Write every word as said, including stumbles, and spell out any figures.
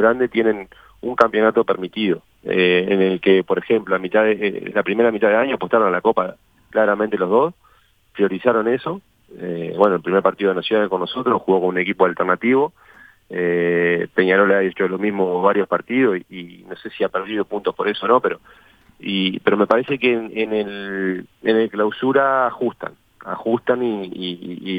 grande tienen un campeonato permitido, eh, en el que, por ejemplo, a mitad de, eh, la primera mitad de año apostaron a la Copa claramente los dos, priorizaron eso. Eh, bueno, el primer partido de Nacional con nosotros jugó con un equipo alternativo. Eh, Peñarol ha hecho lo mismo varios partidos y, y no sé si ha perdido puntos por eso o no, pero y pero me parece que en, en el en el clausura ajustan, ajustan y, y, y